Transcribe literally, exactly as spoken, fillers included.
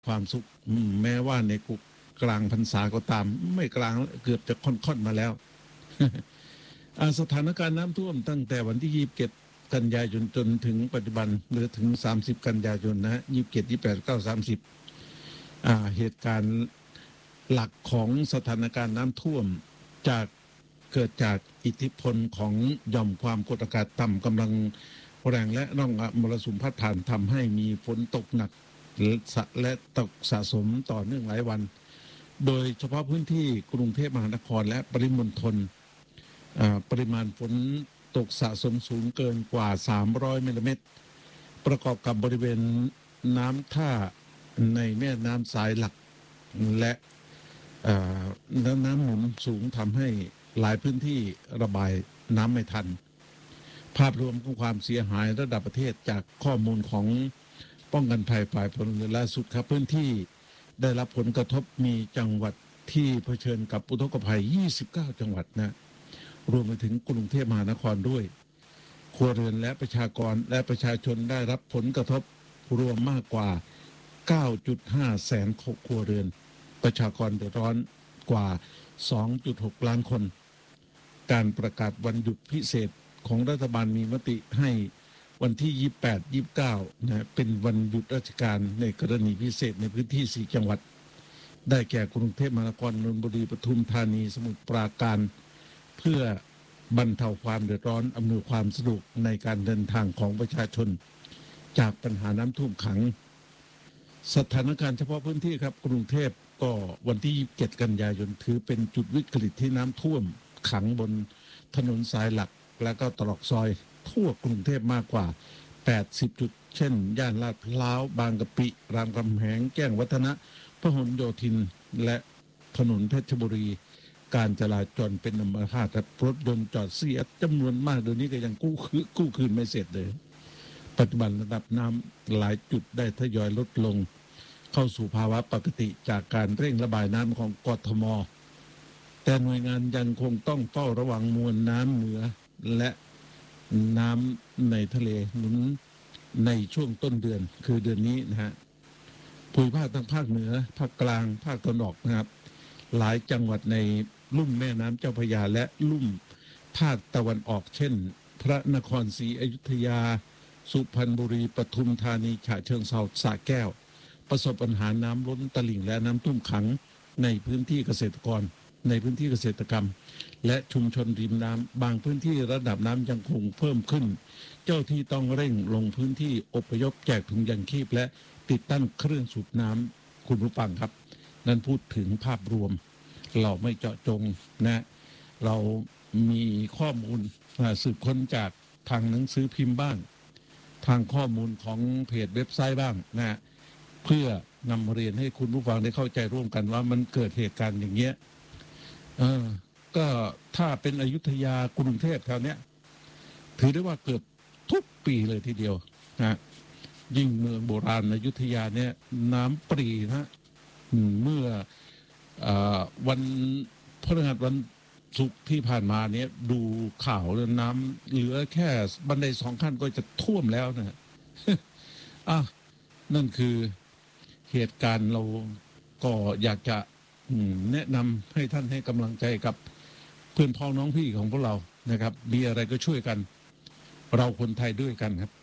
ความสุขแม้ว่าในกุกลางพรรษาก็ตามไม่กลางเกือบจะค่อนๆมาแล้ว สถานการณ์น้ำท่วมตั้งแต่วันที่ยี่สิบเจ็ดกันยายนจนถึงปัจจุบันหรือถึงสามสิบกันยายนนะยี่สิบเจ็ด ยี่สิบแปด เก้า สามสิบอ่าเหตุการณ์หลักของสถานการณ์น้ำท่วมจากเกิดจากอิทธิพลของหย่อมความกดอากาศต่ำกำลังแรงและร่องมรสุมพัดผ่านทำให้มีฝนตกหนักและตกสะสมต่อเนื่องหลายวันโดยเฉพาะพื้นที่กรุงเทพมหานครและปริมณฑลปริมาณฝนตกสะสมสูงเกินกว่าสามร้อยมิลลิเมตรประกอบกับบริเวณน้ำท่าในแม่น้ำสายหลักและน้ำหนุนสูงทำให้หลายพื้นที่ระบายน้ำไม่ทันภาพรวมของความเสียหายระดับประเทศจากข้อมูลของป้องกันภัยฝ่ายพลเรือนล่าสุดครับพื้นที่ได้รับผลกระทบมีจังหวัดที่เผชิญกับอุทกภัยยี่สิบเก้าจังหวัดนะรวมไปถึงกรุงเทพมหานครด้วยครัวเรือนและประชากรและประชาชนได้รับผลกระทบรวมมากกว่า เก้าจุดห้า แสนครัวเรือนประชากรเดือดร้อนกว่า สองจุดหก ล้านคนการประกาศวันหยุดพิเศษของรัฐบาลมีมติให้วันที่ยี่สิบแปด ยี่สิบเก้านะเป็นวันหยุดราชการในกรณีพิเศษในพื้นที่สี่จังหวัดได้แก่กรุงเทพมหานครนนทบุรีปทุมธานีสมุทรปราการเพื่อบรรเทาความเดือดร้อนอำนวยความสะดวกในการเดินทางของประชาชนจากปัญหาน้ำท่วมขังสถานการณ์เฉพาะพื้นที่ครับกรุงเทพก็วันที่ยี่สิบเจ็ดกันยายนถือเป็นจุดวิกฤตที่น้ำท่วมขังบนถนนสายหลักและก็ตรอกซอยทั่วกรุงเทพมากกว่าแปดสิบจุดเช่นย่านลาดพร้าวบางกะปิรามคำแหงแจ้งวัฒนะพหลโยธินและถนนเพชรบุรีการจราจรเป็นอัมพาตรถยนต์จอดเสียจำนวนมากเดี๋ยวนี้ก็ยังกู้คืนกู้คืนไม่เสร็จเลยปัจจุบันระดับน้ำหลายจุดได้ทยอยลดลงเข้าสู่ภาวะปกติจากการเร่งระบายน้ำของกทมแต่หน่วยงานยังคงต้องเฝ้าระวังมวลน้ำเหนือและน้ำในทะเลหนุนในช่วงต้นเดือนคือเดือนนี้นะฮะภูมิภาคทั้งภาคเหนือภาคกลางภาคตะวันออกนะครับหลายจังหวัดในลุ่มแม่น้ำเจ้าพระยาและลุ่มภาคตะวันออกเช่นพระนครศรีอยุธยาสุพรรณบุรีปทุมธานีฉะเชิงเทราสระแก้วประสบปัญหาน้ำล้นตลิ่งและน้ำท่วมขังในพื้นที่เกษตรกรในพื้นที่เกษตรกรรมและชุมชนริมน้ำบางพื้นที่ระดับน้ำยังคงเพิ่มขึ้นเจ้าที่ต้องเร่งลงพื้นที่อพยพแจกถุงยางชีพและติดตั้งเครื่องสูบน้ำคุณผู้ฟังครับนั่นพูดถึงภาพรวมเราไม่เจาะจงนะเรามีข้อมูลสืบค้นจากทางหนังสือพิมพ์บ้างทางข้อมูลของเพจเว็บไซต์บ้างนะเพื่อนำเรียนให้คุณผู้ฟังได้เข้าใจร่วมกันว่ามันเกิดเหตุการณ์อย่างเงี้ยเออก็ถ้าเป็นอยุธยากรุงเทพแถวเนี้ยถือได้ว่าเกิดทุกปีเลยทีเดียวนะยิ่งเมืองโบราณอยุธยาเนี่ยน้ำปรีนะเมื่ออวันพฤหัสวันศุกร์ที่ผ่านมาเนี้ยดูข่าวแล้วน้ำเหลือแค่บันไดสองขั้นก็จะท่วมแล้วนะอ่ะนั่นคือเหตุการณ์เราก็อยากจะแนะนำให้ท่านให้กำลังใจกับเพื่อนพ้องน้องพี่ของพวกเรานะครับมีอะไรก็ช่วยกันเราคนไทยด้วยกันครับ